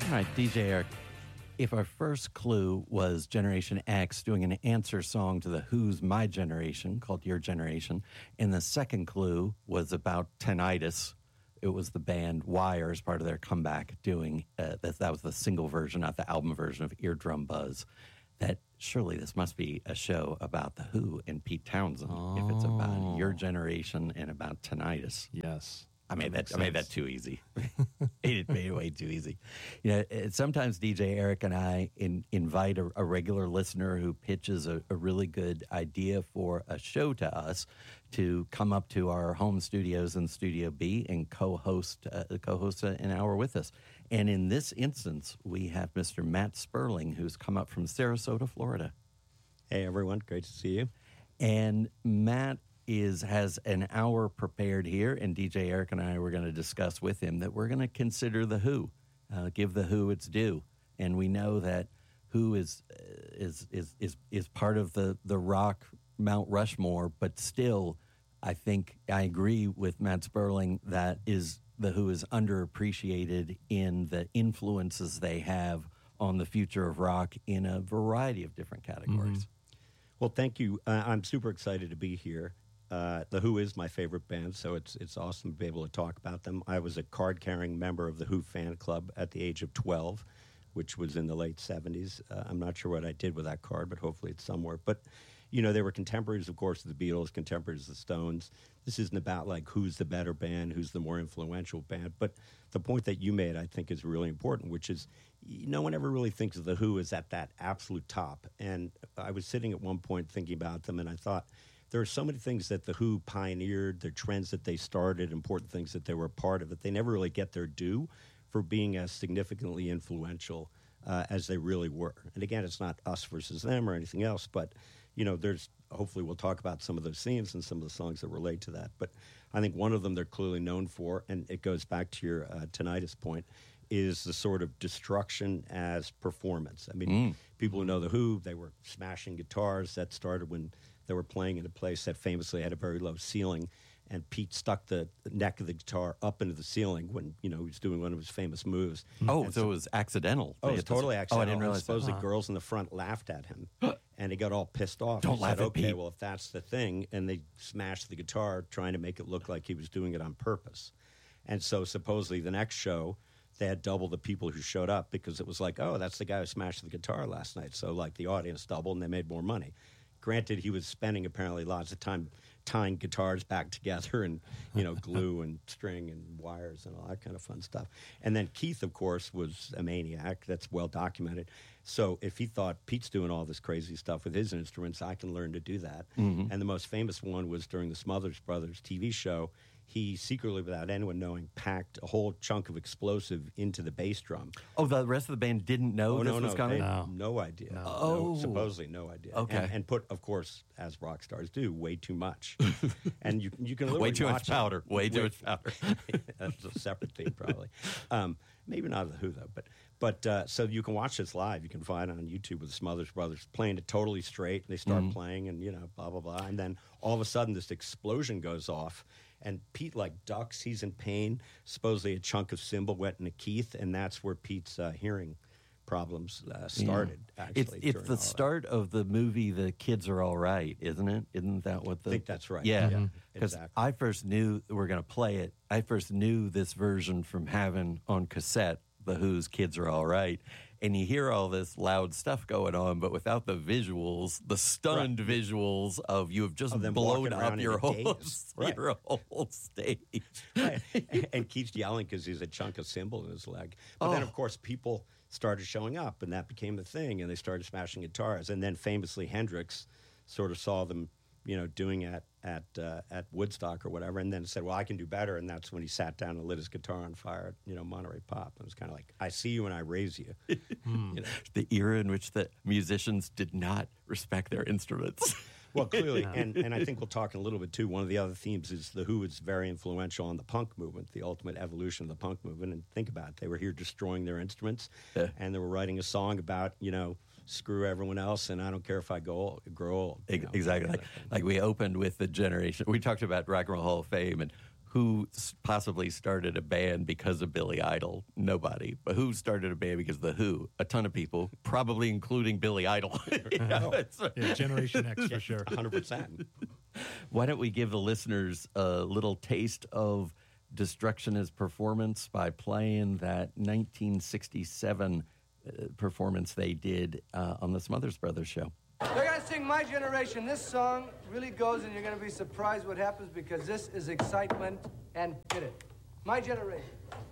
All right, DJ Eric, if our first clue was Generation X doing an answer song to the Who's My Generation, called Your Generation, and the second clue was about tinnitus, it was the band Wire as part of their comeback doing, that was the single version, not the album version of Eardrum Buzz, that surely this must be a show about the Who and Pete Townsend, if it's about your generation and about tinnitus. Yes. I made that too easy. It made it way too easy. Sometimes DJ Eric and I invite a regular listener who pitches a really good idea for a show to us to come up to our home studios in Studio B and co-host an hour with us. And in this instance, we have Mr. Matt Sperling, who's come up from Sarasota, Florida. Hey, everyone. Great to see you. And Matt has an hour prepared here, and DJ Eric and I were going to discuss with him that we're going to consider the Who, give the Who its due, and we know that Who is part of the rock Mount Rushmore, but still, I think I agree with Matt Sperling that the Who is underappreciated in the influences they have on the future of rock in a variety of different categories. Mm-hmm. Well, thank you. I'm super excited to be here. The Who is my favorite band, so it's awesome to be able to talk about them. I was a card-carrying member of the Who fan club at the age of 12, which was in the late 70s. I'm not sure what I did with that card, but hopefully it's somewhere. But, they were contemporaries, of course, of the Beatles, contemporaries of the Stones. This isn't about, like, who's the better band, who's the more influential band. But the point that you made, I think, is really important, which is no one ever really thinks of the Who as at that absolute top. And I was sitting at one point thinking about them, and I thought, there are so many things that the Who pioneered, the trends that they started, important things that they were a part of, that they never really get their due for being as significantly influential as they really were. And again, it's not us versus them or anything else, but, there's hopefully we'll talk about some of those themes and some of the songs that relate to that. But I think one of them they're clearly known for, and it goes back to your tinnitus point, is the sort of destruction as performance. I mean, people who know the Who, they were smashing guitars. That started when they were playing in a place that famously had a very low ceiling, and Pete stuck the neck of the guitar up into the ceiling when, he was doing one of his famous moves. Oh, so it was accidental. Oh, it was totally accidental. Oh, I didn't realize that. Supposedly girls in the front laughed at him, and he got all pissed off. Don't he laugh said, at Pete. Okay, well, if that's the thing, and they smashed the guitar trying to make it look like he was doing it on purpose. And so supposedly the next show, they had double the people who showed up because it was like, oh, that's the guy who smashed the guitar last night. So, like, the audience doubled, and they made more money. Granted, he was spending apparently lots of time tying guitars back together and, glue and string and wires and all that kind of fun stuff. And then Keith, of course, was a maniac. That's well documented. So if he thought Pete's doing all this crazy stuff with his instruments, I can learn to do that. Mm-hmm. And the most famous one was during the Smothers Brothers TV show. He secretly, without anyone knowing, packed a whole chunk of explosive into the bass drum. Oh, the rest of the band didn't know this was coming? No idea. No. Supposedly no idea. Okay. And put, of course, as rock stars do, way too much. And you can literally way too watch much powder. Way too much powder. That's a separate thing, probably. Maybe not the Who, though. But so you can watch this live. You can find it on YouTube with the Smothers Brothers playing it totally straight. And they start playing and, blah, blah, blah. And then all of a sudden this explosion goes off. And Pete, ducks. He's in pain. Supposedly a chunk of cymbal went into Keith, and that's where Pete's hearing problems started, actually. It's the start of the movie The Kids Are All Right, isn't it? Isn't that what the... I think that's right. Yeah. Because exactly. I first knew we're going to play it. I first knew this version from having on cassette The Who's Kids Are All Right. And you hear all this loud stuff going on, but without the visuals, the stunned visuals of you have just blown up your whole stage. Right. And Keith's yelling because he's a chunk of cymbal in his leg. But then, of course, people started showing up, and that became the thing, and they started smashing guitars. And then famously, Hendrix sort of saw them, doing it at Woodstock or whatever, and then said, well, I can do better. And that's when he sat down and lit his guitar on fire at, Monterey Pop. It was kind of like, I see you and I raise you. The era in which the musicians did not respect their instruments. Well, clearly, and I think we'll talk in a little bit, too. One of the other themes is the Who is very influential on the punk movement, the ultimate evolution of the punk movement. And think about it. They were here destroying their instruments, and they were writing a song about, screw everyone else, and I don't care if I grow old. Exactly. Like we opened with the generation. We talked about Rock and Roll Hall of Fame, and who possibly started a band because of Billy Idol? Nobody. But who started a band because of The Who? A ton of people, probably including Billy Idol. Yeah, Generation X for sure. 100%. Why don't we give the listeners a little taste of Destructionist performance by playing that 1967 performance they did on the Smothers Brothers show. They're going to sing My Generation. This song really goes, and you're going to be surprised what happens because this is excitement. And hit it. My Generation.